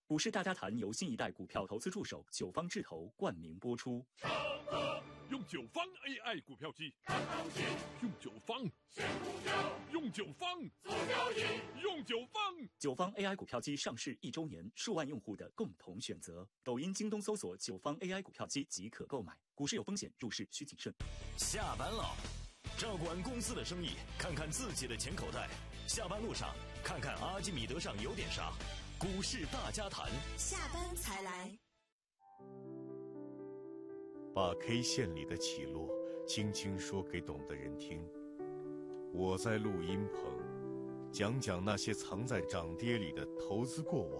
股市大家谈由新一代股票投资助手九方智投冠名播出。 用九方 AI 股票机看行情， 用九方选股票， 用九方做交易， 用九方。 九方 AI 股票机上市1周年，数万用户的共同选择。抖音、京东搜索九方 AI 股票机即可购买。股市有风险，入市需谨慎。 下班了，照管公司的生意，看看自己的钱口袋。下班路上，看看阿基米德上有点啥。股市大家谈， 下班才来。 把 K 线里的起落轻轻说给懂的人听。我在录音棚讲讲那些藏在涨跌里的投资过往。